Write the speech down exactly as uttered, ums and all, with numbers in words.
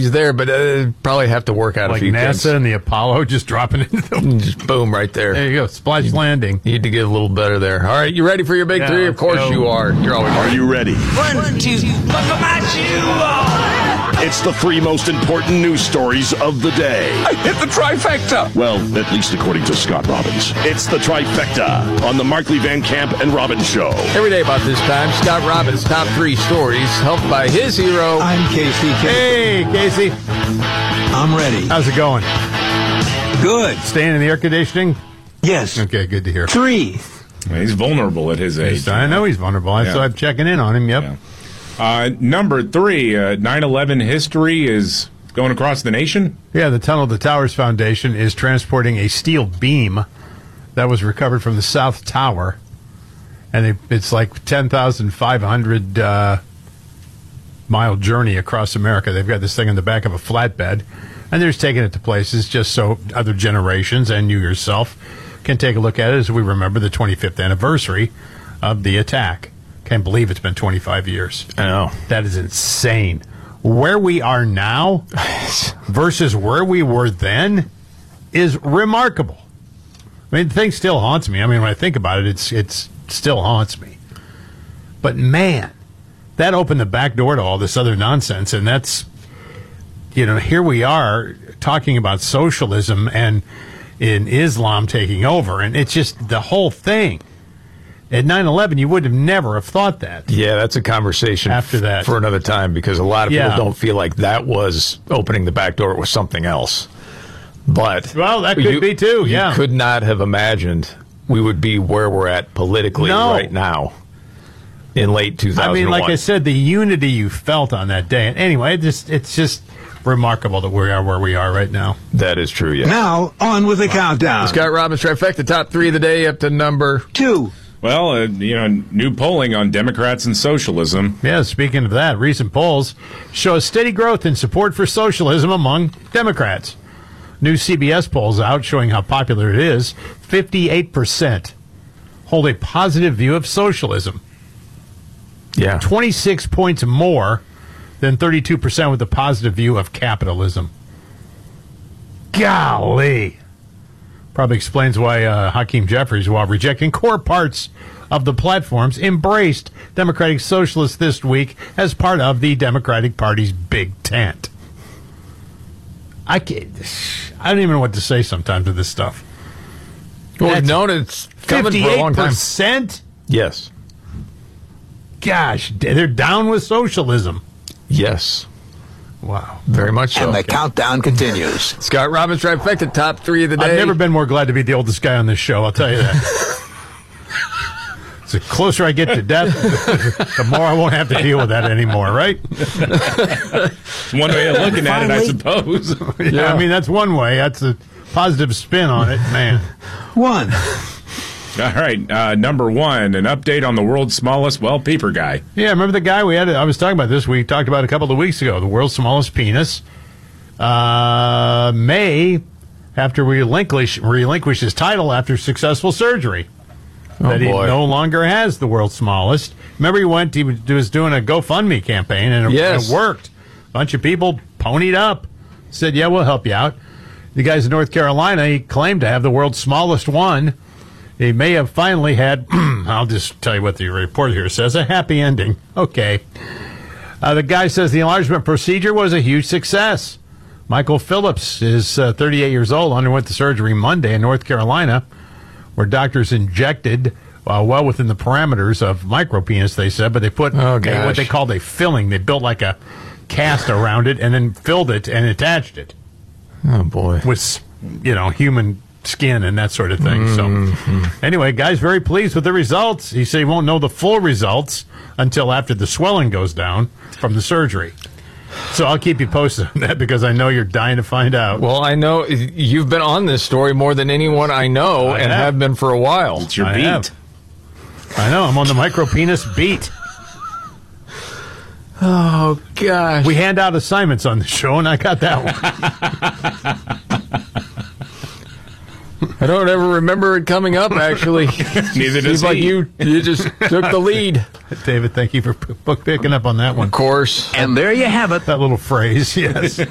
technology's there, but uh, probably have to work out like a few NASA things. and the Apollo just dropping into the Just boom, right there. There you go, splash landing. You need to get a little better there. All right, you ready for your big Yeah, three? Of course go. you are. You're always Are you ready? One, two, buckle my shoe. It's the three most important news stories of the day. I hit the trifecta. Well, at least according to Scott Robbins. It's the trifecta on the Markley Van Camp and Robbins Show. Every day about this time, Scott Robbins' top three stories, helped by his hero. I'm Casey. Hey, Casey. I'm ready. How's it going? Good. Staying in the air conditioning? Yes. Okay, good to hear. Three. He's vulnerable at his age. I know he's vulnerable. Yeah. So I'm checking in on him. Yep. Yeah. Uh, number three, uh, nine eleven history is going across the nation. Yeah, the Tunnel to Towers Foundation is transporting a steel beam that was recovered from the South Tower. And it, it's like ten thousand five hundred uh, mile journey across America. They've got this thing in the back of a flatbed, and they're just taking it to places just so other generations and you yourself can take a look at it as we remember the twenty-fifth anniversary of the attack. Can't believe it's been twenty-five years. I know. That is insane. Where we are now versus where we were then is remarkable. I mean, the thing still haunts me. I mean, when I think about it, it's it's still haunts me. But man, that opened the back door to all this other nonsense, and that's, you know, here we are talking about socialism and in Islam taking over, and it's just the whole thing. At nine eleven, you would have never have thought that. Yeah, that's a conversation After that. for another time, because a lot of Yeah. people don't feel like that was opening the back door. It was something else. But Well, that could you- be too, yeah. You could not have imagined we would be where we're at politically No. right now in late two thousand one. I mean, like I said, the unity you felt on that day. And anyway, it just it's just remarkable that we are where we are right now. That is true, yeah. Now, on with the countdown. Scott Robbins trifecta, top three of the day, up to number. Two. Well, uh, you know, new polling on Democrats and socialism. Yeah, speaking of that, recent polls show steady growth in support for socialism among Democrats. New C B S polls out showing how popular it is. fifty-eight percent hold a positive view of socialism. Yeah. twenty-six points more than thirty-two percent with a positive view of capitalism. Golly. Probably explains why uh, Hakeem Jeffries, while rejecting core parts of the platforms, embraced Democratic Socialists this week as part of the Democratic Party's big tent. I can't, I don't even know what to say sometimes with this stuff. Well, That's we've known it's coming for a long time. fifty-eight percent? Yes. Gosh, they're down with socialism. Yes. Wow. Very much so. And the countdown continues. Scott Robbins trifecta, top three of the day. I've never been more glad to be the oldest guy on this show, I'll tell you that. The closer I get to death, the more I won't have to deal with that anymore, right? It's one way of looking at it, I suppose. Yeah, I mean, that's one way. That's a positive spin on it, man. One. All right, uh, number one, an update on the world's smallest, well, peeper guy. Yeah, remember the guy we had? I was talking about this. We talked about a couple of weeks ago. The world's smallest penis. Uh, may, after we relinquish, relinquish his title after successful surgery. Oh, that he boy. no longer has the world's smallest. Remember, he went. He was doing a GoFundMe campaign, and it, Yes. it worked. A bunch of people ponied up, said, "Yeah, we'll help you out." The guys in North Carolina, he claimed to have the world's smallest one. He may have finally had. I'll just tell you what the report here says: a happy ending. Okay. Uh, the guy says the enlargement procedure was a huge success. Michael Phillips is uh, thirty-eight years old. Underwent the surgery Monday in North Carolina, where doctors injected uh, well within the parameters of micropenis, they said, but they put Oh, a, gosh. what they called a filling. They built like a cast around it and then filled it and attached it Oh, boy. with, you know, human skin and that sort of thing. Mm-hmm. So anyway, guy's very pleased with the results. He said he won't know the full results until after the swelling goes down from the surgery. So I'll keep you posted on that because I know you're dying to find out. Well, I know you've been on this story more than anyone I know I and have. have been for a while. It's your I beat. have. I know. I'm on the micropenis beat. Oh, gosh. We hand out assignments on the show, and I got that one. I don't ever remember it coming up, actually. Neither does Seems like he. you, you just took the lead. David, thank you for p- picking up on that one. Of course. And there you have it. That little phrase, yes.